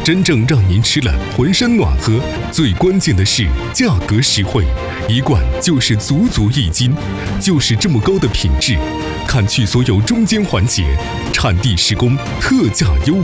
真正让您吃了浑身暖和。最关键的是价格实惠，一罐就是足足1斤，就是这么高的品质。砍去所有中间环节，产地施工，特价优